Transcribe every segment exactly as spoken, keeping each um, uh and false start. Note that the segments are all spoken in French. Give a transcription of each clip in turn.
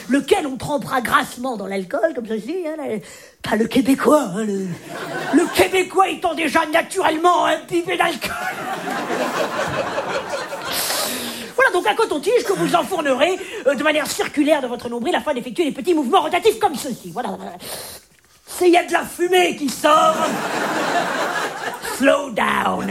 lequel on trempera grassement dans l'alcool, comme ceci, hein, là, pas le Québécois, hein, le, le Québécois étant déjà naturellement imbibé d'alcool. Voilà donc un coton-tige que vous enfournerez euh, de manière circulaire de votre nombril afin d'effectuer des petits mouvements rotatifs comme ceci. Voilà. C'est il y a de la fumée qui sort. Slow down.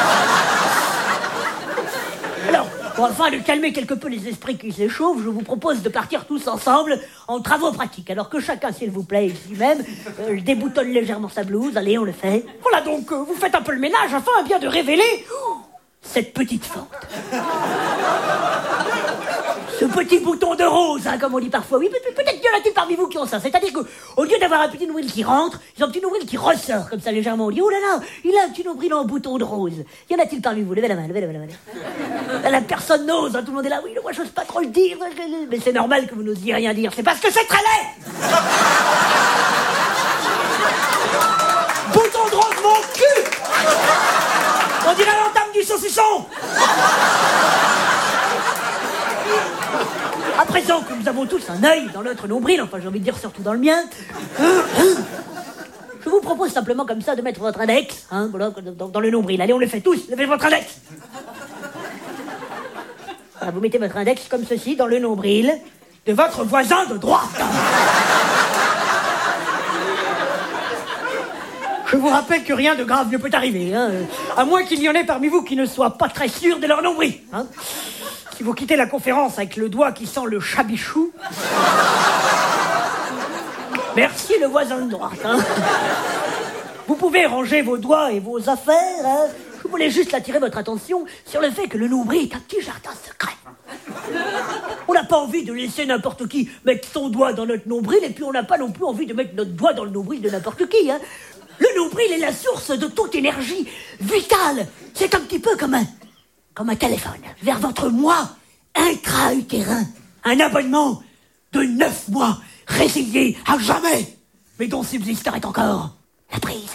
Alors, pour afin de calmer quelque peu les esprits qui s'échauffent, je vous propose de partir tous ensemble en travaux pratiques. Alors que chacun, s'il vous plaît, ici même, euh, déboutonne légèrement sa blouse. Allez, on le fait. Voilà donc, euh, vous faites un peu le ménage afin bien de révéler oh, cette petite fente. Ce petit bouton de rose, hein, comme on dit parfois. Oui, peut-être qu'il y en a-t-il parmi vous qui ont ça. C'est-à-dire qu'au lieu d'avoir un petit nombril qui rentre, ils ont un petit nombril qui ressort, comme ça, légèrement. On dit, oh là là, il a un petit nombril en bouton de rose. Y en a-t-il parmi vous? Levez la main, levez la main, levez la main. La personne n'ose, hein, tout le monde est là. Oui, moi, j'ose pas trop le dire. Mais c'est normal que vous n'osiez rien dire. C'est parce que c'est très laid. Bouton de rose, mon cul. On dirait l'entame du saucisson. À présent que nous avons tous un œil dans notre nombril, enfin j'ai envie de dire surtout dans le mien, je vous propose simplement comme ça de mettre votre index, hein, voilà, dans, dans le nombril. Allez, on le fait tous, levez votre index. Voilà, vous mettez votre index comme ceci dans le nombril de votre voisin de droite. Je vous rappelle que rien de grave ne peut arriver, hein, à moins qu'il y en ait parmi vous qui ne soient pas très sûrs de leur nombril. Hein. Si vous quittez la conférence avec le doigt qui sent le chabichou, merci le voisin de droite. Hein. Vous pouvez ranger vos doigts et vos affaires. Hein. Je voulais juste attirer votre attention sur le fait que le nombril est un petit jardin secret. On n'a pas envie de laisser n'importe qui mettre son doigt dans notre nombril et puis on n'a pas non plus envie de mettre notre doigt dans le nombril de n'importe qui. Hein. Le nombril est la source de toute énergie vitale. C'est un petit peu comme un... comme un téléphone, vers votre moi intra-utérin. Un abonnement de neuf mois, résilié à jamais, mais dont subsisterait encore la prise.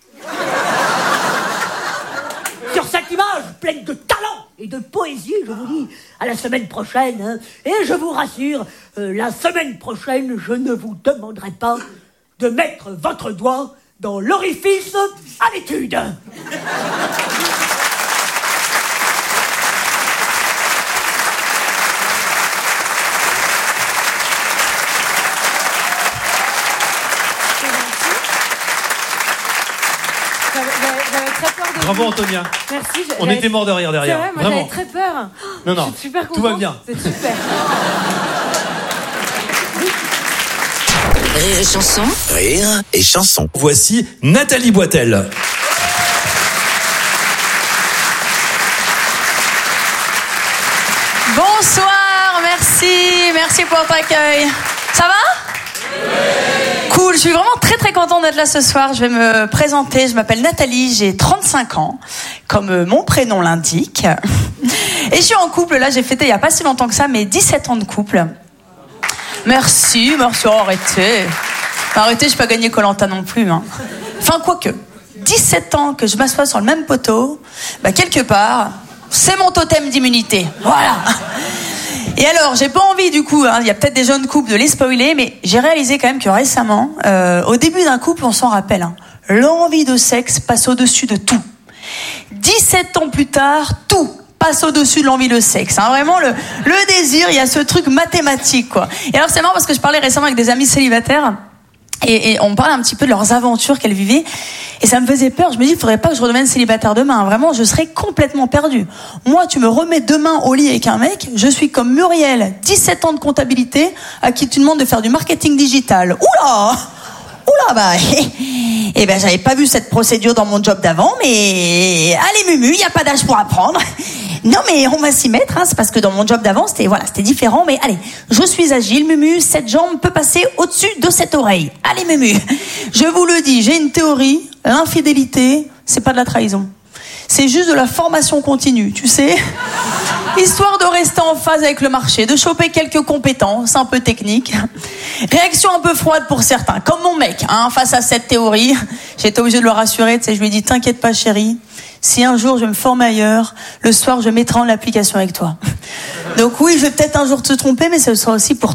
Sur cette image pleine de talent et de poésie, je vous dis à la semaine prochaine. Hein, et je vous rassure, euh, la semaine prochaine, je ne vous demanderai pas de mettre votre doigt dans l'orifice à l'étude. Bravo Antonia. Merci. On était mort de rire derrière. C'est vrai, moi Vraiment. j'avais très peur. Non, non. Je suis super contente. Tout va bien. C'est super. Rire et chanson. Rire et chanson. Voici Nathalie Boitel. Bonsoir, merci, merci pour votre accueil. Ça va ? Cool, je suis vraiment très très contente d'être là ce soir. Je vais me présenter, je m'appelle Nathalie, j'ai trente-cinq ans, comme mon prénom l'indique. Et je suis en couple, là j'ai fêté il n'y a pas si longtemps que ça, mes dix-sept ans de couple. Merci, merci, oh, arrêtez. Arrêtez, je n'ai pas gagné Koh-Lanta non plus. Hein. Enfin, quoique, dix-sept ans que je m'assois sur le même poteau, bah quelque part, c'est mon totem d'immunité. Voilà. Et alors, j'ai pas envie du coup, hein, il y a peut-être des jeunes couples de les spoiler, mais j'ai réalisé quand même que récemment, euh, au début d'un couple, on s'en rappelle, hein, l'envie de sexe passe au-dessus de tout. dix-sept ans plus tard, tout passe au-dessus de l'envie de sexe. Hein. Vraiment, le, le désir, il y a ce truc mathématique, quoi. Et alors, c'est marrant parce que je parlais récemment avec des amis célibataires, Et, et on parle un petit peu de leurs aventures qu'elles vivaient. Et ça me faisait peur. Je me dis, il faudrait pas que je redevienne célibataire demain. Vraiment, je serais complètement perdue. Moi, tu me remets demain au lit avec un mec, je suis comme Muriel, dix-sept ans de comptabilité, à qui tu demandes de faire du marketing digital. Oula! Oula, bah, eh ben, j'avais pas vu cette procédure dans mon job d'avant, mais allez, Mumu, il y a pas d'âge pour apprendre. Non, mais on va s'y mettre, hein, c'est parce que dans mon job d'avant, c'était, voilà, c'était différent, mais allez, je suis agile, Mumu, cette jambe peut passer au-dessus de cette oreille. Allez, Mumu, je vous le dis, j'ai une théorie, l'infidélité, c'est pas de la trahison. C'est juste de la formation continue, tu sais. Histoire de rester en phase avec le marché, de choper quelques compétences un peu techniques. Réaction un peu froide pour certains, comme mon mec, hein, face à cette théorie. J'étais obligée de le rassurer, tu sais, je lui ai dit, t'inquiète pas chérie, si un jour je me forme ailleurs, le soir je mettrai en application avec toi. Donc oui, je vais peut-être un jour te tromper, mais ce sera aussi pour